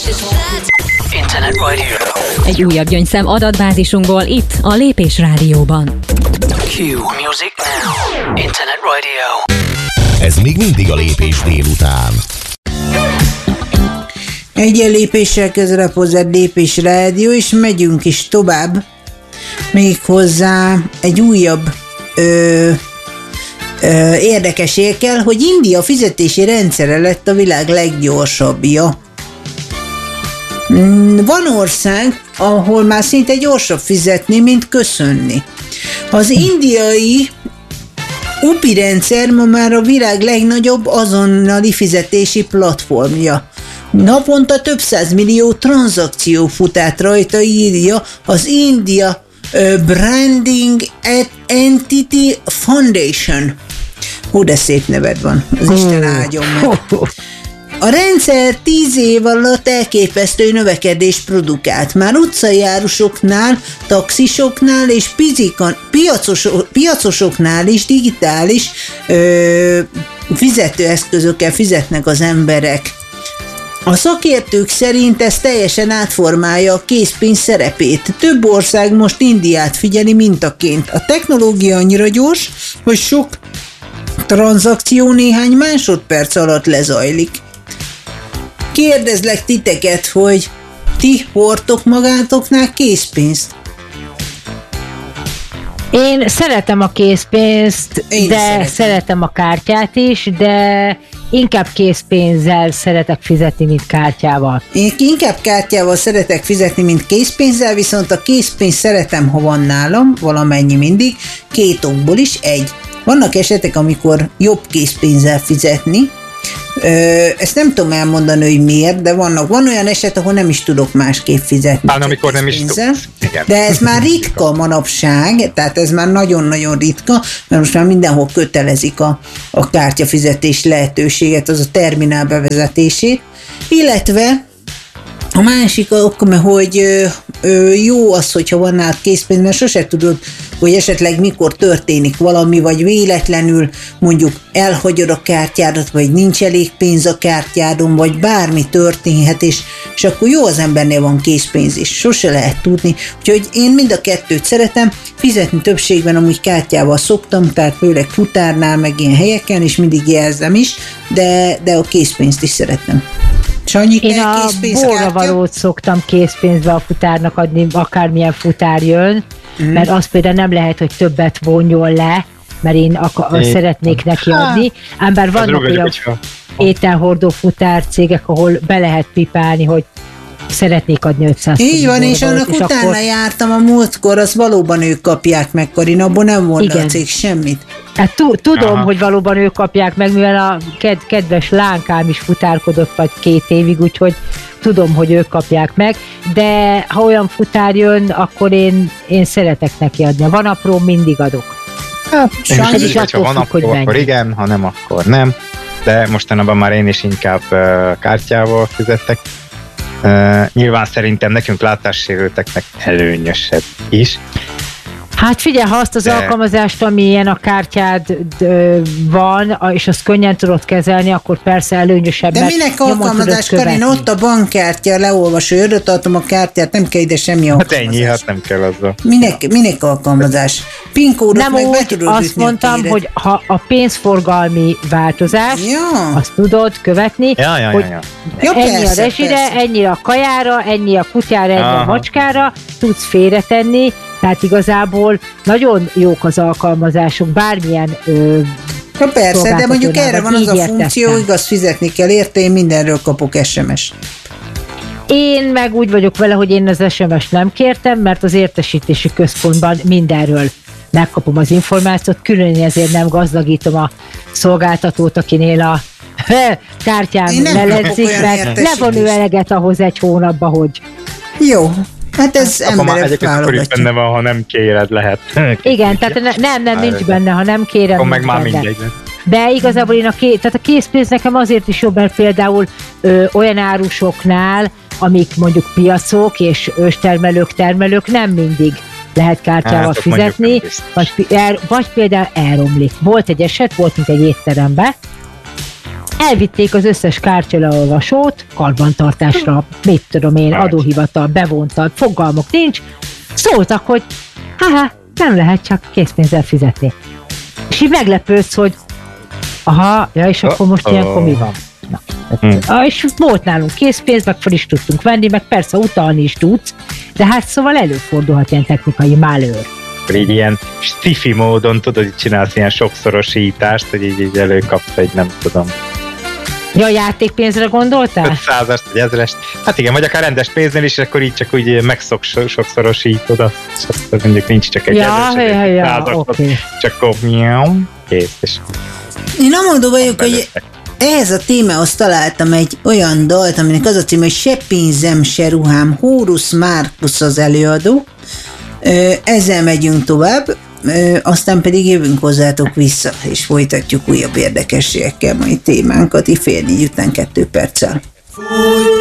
Internet Radio. Egy újabb gyöngyszem adatbázisunkból itt a Lépés Rádióban. Q Music Now. Internet Radio. Ez még mindig a Lépés délután. Egy lépéssel közelebb hozzá Lépés Rádió, és megyünk is tovább. Méghozzá egy újabb érdekességekkel, hogy India fizetési rendszere lett a világ leggyorsabbja. Van ország, ahol már szinte gyorsabb fizetni, mint köszönni. Az indiai UPI rendszer ma már a világ legnagyobb azonnali fizetési platformja. Naponta több 100 millió tranzakció fut át rajta, írja az India Branding Entity Foundation. Hú, de szép neved van, az Isten áldjon meg. A rendszer 10 év alatt elképesztő növekedést produkált. Már utcajárusoknál, taxisoknál és piacosoknál is digitális fizetőeszközökkel fizetnek az emberek. A szakértők szerint ez teljesen átformálja a készpénz szerepét. Több ország most Indiát figyeli mintaként. A technológia annyira gyors, hogy sok tranzakció néhány másodperc alatt lezajlik. Kérdezlek titeket, hogy ti hordtok magátoknál készpénzt? Én szeretem a készpénzt, szeretem a kártyát is, de inkább készpénzzel szeretek fizetni, mint kártyával. Én inkább kártyával szeretek fizetni, mint készpénzzel, viszont a készpénzt szeretem, ha van nálam, valamennyi mindig, két okból is. Vannak esetek, amikor jobb készpénzzel fizetni, ezt nem tudom elmondani, hogy miért, de van olyan eset, ahol nem is tudok másképp fizetni. Amikor nem is tudsz. De ez már ritka manapság, tehát ez már nagyon-nagyon ritka, mert most már mindenhol kötelezik a kártyafizetés lehetőséget, az a terminál bevezetését, illetve a másik ok, hogy jó az, hogyha van nálad készpénz, mert sose tudod, hogy esetleg mikor történik valami, vagy véletlenül mondjuk elhagyod a kártyádat, vagy nincs elég pénz a kártyádon, vagy bármi történhet, és akkor jó, az embernél van készpénz is, sose lehet tudni. Úgyhogy én mind a kettőt szeretem, fizetni többségben amúgy kártyával szoktam, tehát főleg futárnál, meg ilyen helyeken, és mindig jelzem is, de a készpénzt is szeretem. Sanyi, én a borravalót szoktam készpénzbe a futárnak adni, akármilyen futár jön, mert az például nem lehet, hogy többet vonjon le, mert én szeretnék neki adni. Ám bár vannak olyan ételhordó futárcégek, ahol be lehet pipálni, hogy szeretnék adni 500 forint. Így van, és annak utána akkor jártam a múltkor, az valóban ők kapják meg, Karin, abból nem volna a cég semmit. Hát tudom, hogy valóban ők kapják meg, mivel a kedves lánkám is futárkodott vagy 2 évig, úgyhogy tudom, hogy ők kapják meg, de ha olyan futár jön, akkor én szeretek neki adni. Ha van apró, mindig adok. Hát, ha van apró, akkor igen, ha nem, akkor nem. De mostanában már én is inkább kártyával fizettek. Nyilván szerintem nekünk látássérülteknek előnyösebb is. Hát figyelj, ha azt az alkalmazást, ami ilyen a kártyád van, és azt könnyen tudod kezelni, akkor persze előnyösebb. De minek alkalmazás, Karin? Ott a bankkártya, leolvasó, tartom a kártyát, nem kell ide semmi alkalmazás. Hát ennyi, hát nem kell azzal. Minek alkalmazás? PIN-kódot meg be tudod azt ütni, mondtam, hogy ha a pénzforgalmi változás, azt tudod követni, hogy ennyi a rezsire, ennyi a kajára, ennyi a kutyára, ennyi a macskára, tudsz félretenni. Tehát igazából nagyon jók az alkalmazások, bármilyen persze, de mondjuk erre van az a funkció, igaz, fizetni kell érte, én mindenről kapok SMS-t. Én meg úgy vagyok vele, hogy én az SMS-t nem kértem, mert az értesítési központban mindenről megkapom az információt, külön ezért nem gazdagítom a szolgáltatót, akinél a kártyám leledzik, mert levonő eleget ahhoz egy hónapba, hogy... Jó. Hát ez emberek válogatja. Benne van, ha nem kéred, lehet. Igen, tehát nem nincs benne, ha nem kérem. Akkor meg már mindegy. De igazából tehát a készpénz nekem azért is jobb, mert például olyan árusoknál, amik mondjuk piacok és őstermelők nem mindig lehet kártyával fizetni, vagy például elromlik. Volt egy eset, volt mint egy étteremben, elvitték az összes kártyaleolvasót karbantartásra, mit tudom én, adóhivatal, bevontal, fogalmuk nincs, szóltak, hogy nem lehet csak készpénzzel fizetni. És így meglepődsz, hogy és akkor most ilyenkor mi van? És volt nálunk készpénz, meg fel is tudtunk venni, meg persze utalni is tudsz, de hát szóval előfordulhat ilyen technikai málőr. Így ilyen sci-fi módon tudod, hogy csinálsz ilyen sokszorosítást, hogy így előkapsz egy, nem tudom. Ja, játékpénzre gondoltál? 500-ast, vagy 1000-est. Hát igen, vagy akár rendes pénznél is, akkor így csak úgy sokszorosítod azt, és akkor mondjuk nincs csak egy 1000-es, okay. Csak akkor kész. Én amondó vagyok, hogy ehhez a témához találtam egy olyan dalt, aminek az a cím, hogy Se pénzem, se ruhám, Horus Marcus az előadó. Ezzel megyünk tovább, aztán pedig jövünk hozzátok vissza, és folytatjuk újabb érdekességekkel mai témánkat, 3:04 után 2 perccel.